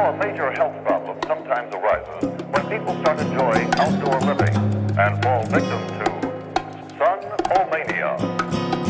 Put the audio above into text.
a major health problem sometimes arises when people start enjoying outdoor living and fall victim to